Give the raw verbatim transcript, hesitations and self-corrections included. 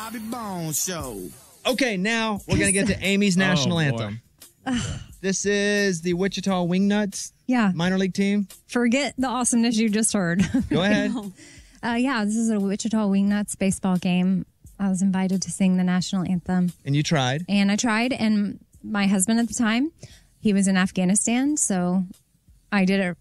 Bobby Bones Show. Okay, now we're going to get to Amy's national Oh, anthem. This is the Wichita Wingnuts Yeah. minor league team. Forget the awesomeness you just heard. Go ahead. uh, yeah, this is a Wichita Wingnuts baseball game. I was invited to sing the national anthem. And you tried. And I tried, and my husband at the time, he was in Afghanistan, so I did it